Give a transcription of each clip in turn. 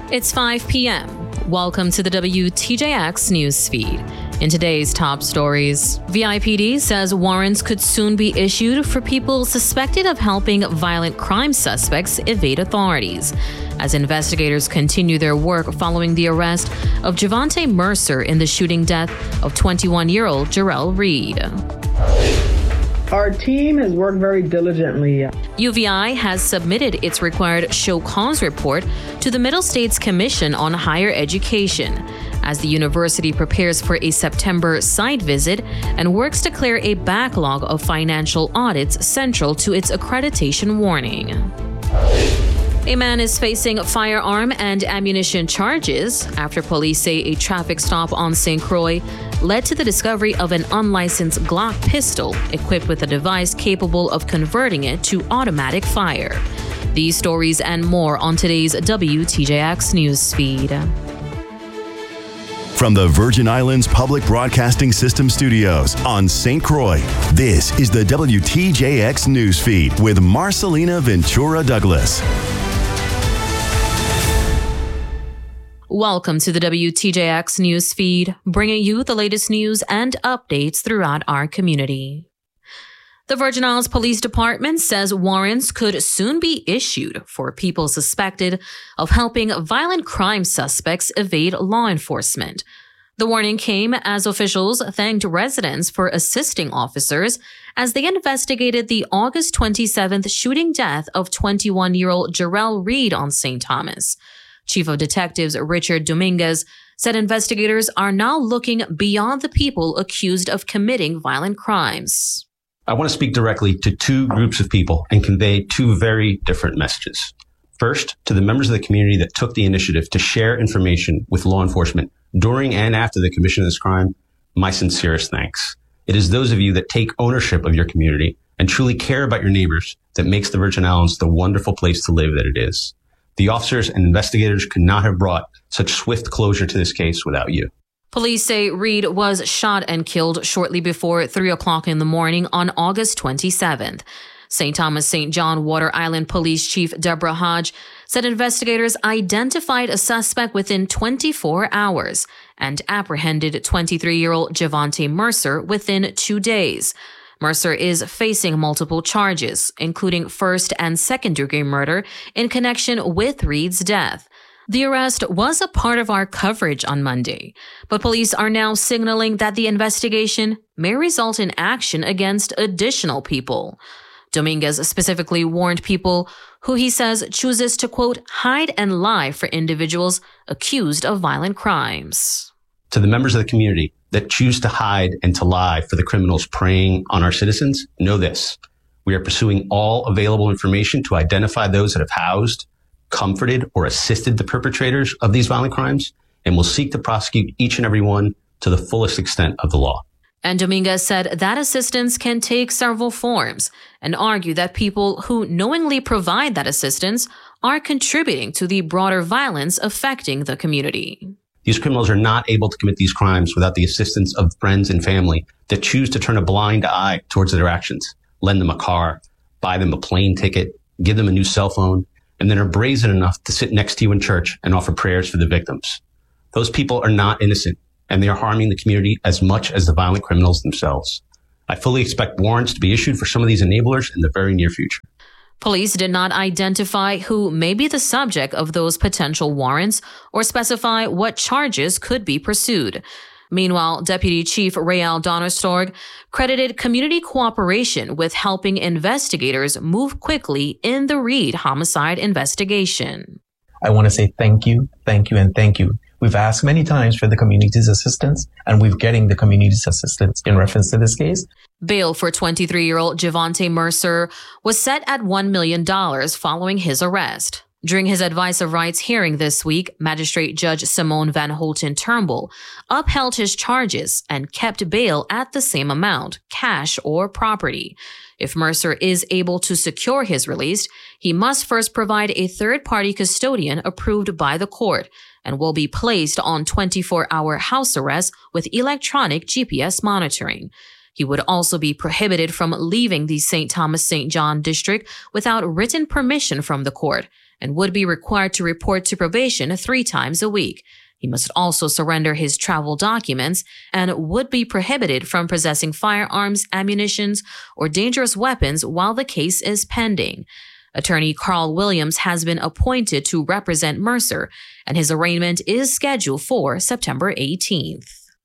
It's 5 p.m. Welcome to the WTJX news feed. In today's top stories, VIPD says warrants could soon be issued for people suspected of helping violent crime suspects evade authorities, as investigators continue their work following the arrest of Javante Mercer in the shooting death of 21-year-old Jarrell Reed. Our team has worked very diligently. UVI has submitted its required show cause report to the Middle States Commission on Higher Education as the university prepares for a September site visit and works to clear a backlog of financial audits central to its accreditation warning. A man is facing firearm and ammunition charges after police say a traffic stop on St. Croix led to the discovery of an unlicensed Glock pistol equipped with a device capable of converting it to automatic fire. These stories and more on today's WTJX news feed. From the Virgin Islands Public Broadcasting System studios on St. Croix, this is the WTJX news feed with Marcelina Ventura Douglas. Welcome to the WTJX news feed, bringing you the latest news and updates throughout our community. The Virgin Islands Police Department says warrants could soon be issued for people suspected of helping violent crime suspects evade law enforcement. The warning came as officials thanked residents for assisting officers as they investigated the August 27th shooting death of 21-year-old Jarrell Reed on St. Thomas. Chief of Detectives Richard Dominguez said investigators are now looking beyond the people accused of committing violent crimes. I want to speak directly to two groups of people and convey two very different messages. First, to the members of the community that took the initiative to share information with law enforcement during and after the commission of this crime, my sincerest thanks. It is those of you that take ownership of your community and truly care about your neighbors that makes the Virgin Islands the wonderful place to live that it is. The officers and investigators could not have brought such swift closure to this case without you. Police say Reed was shot and killed shortly before 3 o'clock in the morning on August 27th. St. Thomas St. John Water Island Police Chief Deborah Hodge said investigators identified a suspect within 24 hours and apprehended 23-year-old Javante Mercer within 2 days. Mercer is facing multiple charges, including first and second-degree murder in connection with Reed's death. The arrest was a part of our coverage on Monday, but police are now signaling that the investigation may result in action against additional people. Dominguez specifically warned people who he says chooses to, quote, hide and lie for individuals accused of violent crimes. To the members of the community that choose to hide and to lie for the criminals preying on our citizens, know this. We are pursuing all available information to identify those that have housed, comforted, or assisted the perpetrators of these violent crimes, and will seek to prosecute each and every one to the fullest extent of the law. And Dominguez said that assistance can take several forms and argue that people who knowingly provide that assistance are contributing to the broader violence affecting the community. These criminals are not able to commit these crimes without the assistance of friends and family that choose to turn a blind eye towards their actions, lend them a car, buy them a plane ticket, give them a new cell phone, and then are brazen enough to sit next to you in church and offer prayers for the victims. Those people are not innocent, and they are harming the community as much as the violent criminals themselves. I fully expect warrants to be issued for some of these enablers in the very near future. Police did not identify who may be the subject of those potential warrants or specify what charges could be pursued. Meanwhile, Deputy Chief Rael Donnerstorg credited community cooperation with helping investigators move quickly in the Reed homicide investigation. I want to say thank you, and thank you. We've asked many times for the community's assistance, and we're getting the community's assistance in reference to this case. Bail for 23-year-old Javante Mercer was set at $1 million following his arrest. During his advice of rights hearing this week, Magistrate Judge Simone Van Holten Turnbull upheld his charges and kept bail at the same amount, cash or property. If Mercer is able to secure his release, he must first provide a third-party custodian approved by the court and will be placed on 24-hour house arrest with electronic GPS monitoring. He would also be prohibited from leaving the St. Thomas St. John district without written permission from the court and would be required to report to probation 3 times a week. He must also surrender his travel documents and would be prohibited from possessing firearms, ammunition, or dangerous weapons while the case is pending. Attorney Carl Williams has been appointed to represent Mercer, and his arraignment is scheduled for September 18th.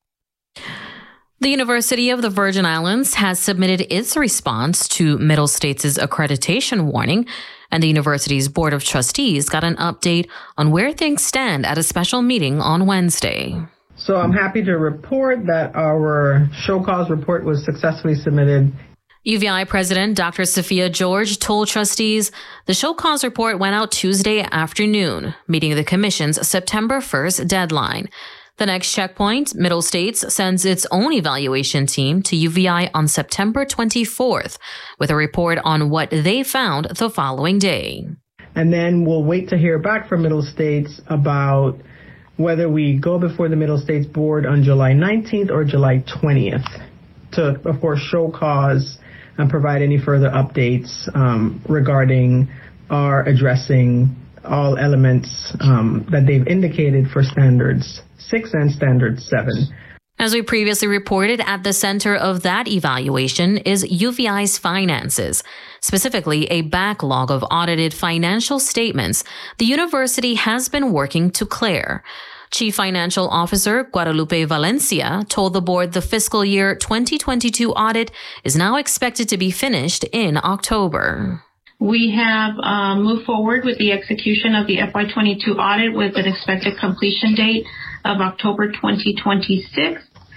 The University of the Virgin Islands has submitted its response to Middle States' accreditation warning, and the university's Board of Trustees got an update on where things stand at a special meeting on Wednesday. So I'm happy to report that our show cause report was successfully submitted. UVI President Dr. Sophia George told trustees the show cause report went out Tuesday afternoon, meeting the commission's September 1st deadline. The next checkpoint, Middle States, sends its own evaluation team to UVI on September 24th with a report on what they found the following day. And then we'll wait to hear back from Middle States about whether we go before the Middle States Board on July 19th or July 20th to, of course, show cause and provide any further updates regarding our addressing all elements that they've indicated for Standards 6 and Standard 7. As we previously reported, at the center of that evaluation is UVI's finances, specifically a backlog of audited financial statements the university has been working to clear. Chief Financial Officer Guadalupe Valencia told the board the fiscal year 2022 audit is now expected to be finished in October. We have moved forward with the execution of the FY22 audit with an expected completion date of October 2026.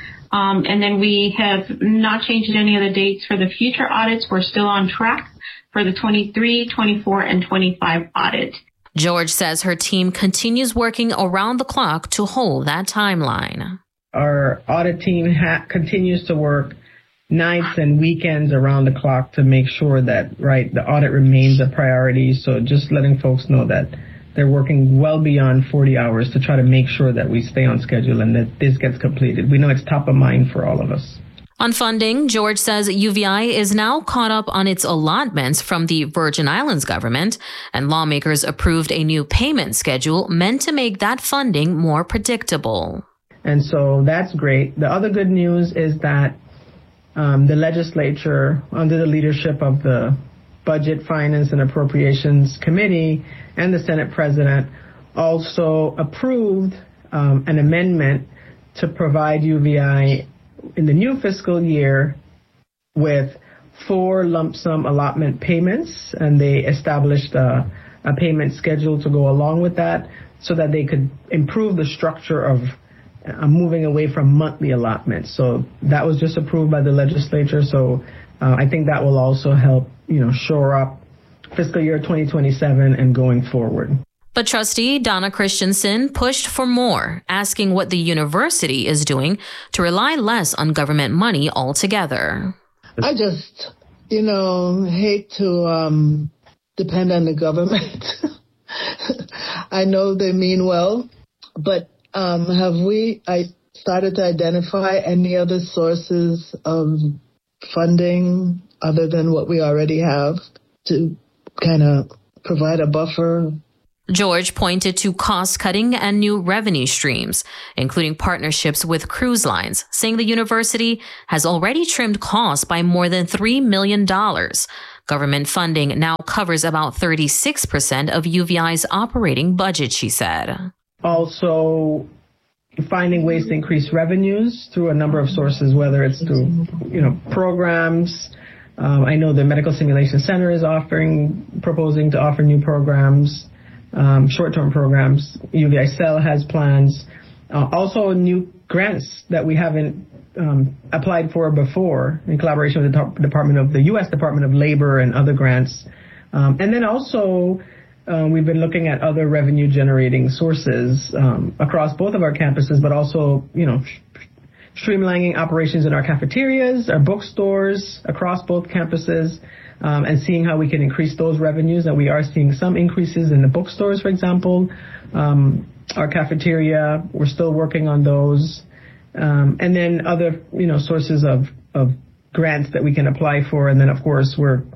And then we have not changed any of the dates for the future audits. We're still on track for the 23, 24, and 25 audit. George says her team continues working around the clock to hold that timeline. Our audit team continues to work nights and weekends around the clock to make sure that, the audit remains a priority. So just letting folks know that they're working well beyond 40 hours to try to make sure that we stay on schedule and that this gets completed. We know it's top of mind for all of us. On funding, George says UVI is now caught up on its allotments from the Virgin Islands government, and lawmakers approved a new payment schedule meant to make that funding more predictable. And so that's great. The other good news is that the legislature, under the leadership of the Budget, Finance, and Appropriations Committee and the Senate President, also approved an amendment to provide UVI in the new fiscal year with 4 lump sum allotment payments, and they established a payment schedule to go along with that so that they could improve the structure of moving away from monthly allotments. So that was just approved by the legislature. So I think that will also help, shore up fiscal year 2027 and going forward. But trustee Donna Christensen pushed for more, asking what the university is doing to rely less on government money altogether. I just, hate to depend on the government. I know they mean well, but have we started to identify any other sources of funding other than what we already have to kind of provide a buffer? George pointed to cost-cutting and new revenue streams, including partnerships with cruise lines, saying the university has already trimmed costs by more than $3 million. Government funding now covers about 36% of UVI's operating budget, she said. Also, finding ways to increase revenues through a number of sources, whether it's through, programs. I know the Medical Simulation Center is proposing to offer new programs. Short-term programs. UVI-CEL has plans. Also new grants that we haven't applied for before in collaboration with the U.S. Department of Labor and other grants. And then also we've been looking at other revenue-generating sources across both of our campuses, but also, streamlining operations in our cafeterias, our bookstores across both campuses. And seeing how we can increase those revenues. And we are seeing some increases in the bookstores, for example. Our cafeteria, we're still working on those. And then other, sources of grants that we can apply for. And then, of course, we're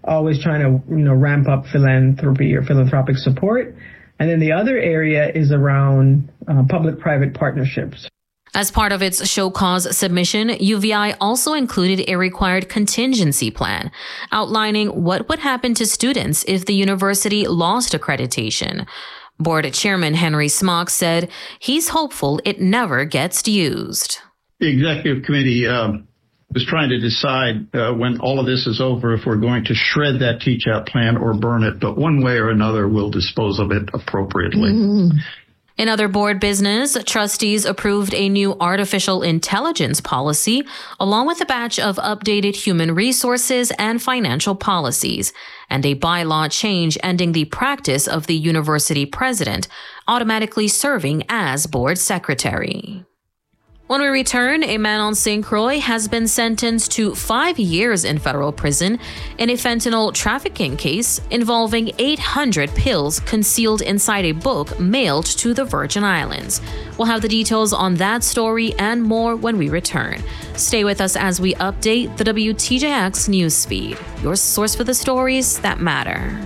always trying to, ramp up philanthropy or philanthropic support. And then the other area is around public-private partnerships. As part of its show cause submission, UVI also included a required contingency plan outlining what would happen to students if the university lost accreditation. Board Chairman Henry Smock said he's hopeful it never gets used. The executive committee was trying to decide when all of this is over if we're going to shred that teach-out plan or burn it, but one way or another we'll dispose of it appropriately. Mm-hmm. In other board business, trustees approved a new artificial intelligence policy, along with a batch of updated human resources and financial policies, and a bylaw change ending the practice of the university president automatically serving as board secretary. When we return, a man on St. Croix has been sentenced to 5 years in federal prison in a fentanyl trafficking case involving 800 pills concealed inside a book mailed to the Virgin Islands. We'll have the details on that story and more when we return. Stay with us as we update the WTJX newsfeed, your source for the stories that matter.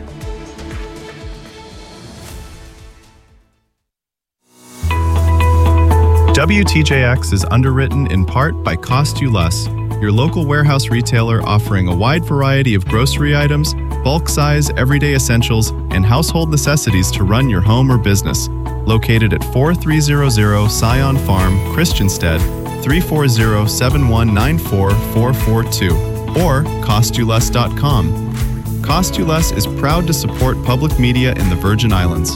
WTJX is underwritten in part by Cost You Less, your local warehouse retailer offering a wide variety of grocery items, bulk size, everyday essentials, and household necessities to run your home or business. Located at 4300 Scion Farm, Christiansted, 340-7194442, or CostYouLess.com. Cost You Less is proud to support public media in the Virgin Islands.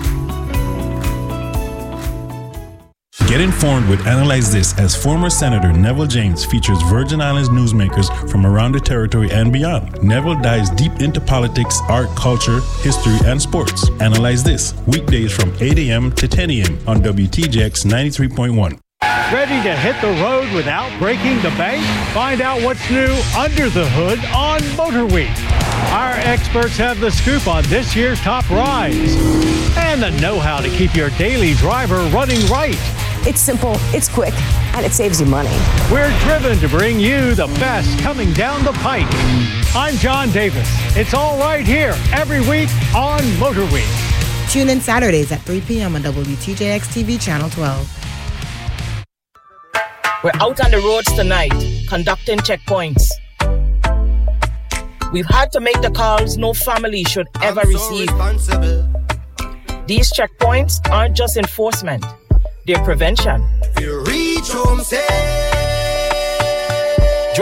Get informed with Analyze This as former Senator Neville James features Virgin Islands newsmakers from around the territory and beyond. Neville dives deep into politics, art, culture, history, and sports. Analyze This, weekdays from 8 a.m. to 10 a.m. on WTJX 93.1. Ready to hit the road without breaking the bank? Find out what's new under the hood on Motor Week. Our experts have the scoop on this year's top rides and the know-how to keep your daily driver running right. It's simple, it's quick, and it saves you money. We're driven to bring you the best coming down the pike. I'm John Davis. It's all right here every week on Motor Week. Tune in Saturdays at 3 p.m. on WTJX TV Channel 12. We're out on the roads tonight, conducting checkpoints. We've had to make the calls no family should ever receive. These checkpoints aren't just enforcement, they're prevention. If you reach home safe,